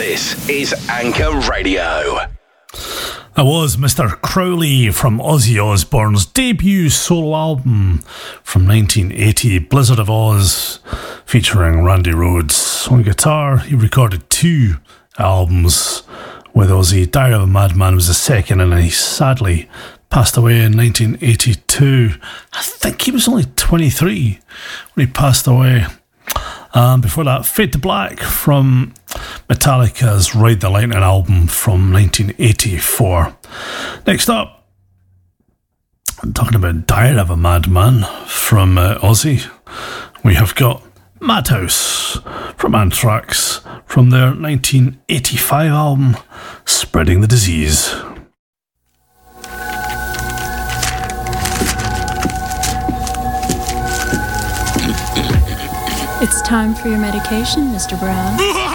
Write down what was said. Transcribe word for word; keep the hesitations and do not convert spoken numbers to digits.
This is Anchor Radio. That was Mister Crowley from Ozzy Osbourne's debut solo album from nineteen eighty, Blizzard of Oz, featuring Randy Rhoads. On guitar, he recorded two albums with Ozzy. Diary of a Madman was the second, and he sadly passed away in nineteen eighty-two. I think he was only twenty-three when he passed away. Um, before that, Fade to Black from Metallica's Ride the Lightning album from nineteen eighty-four. Next up, I'm talking about Diary of a Madman from uh, Ozzy. We have got Madhouse from Anthrax from their nineteen eighty-five album Spreading the Disease. It's time for your medication, Mister Brown.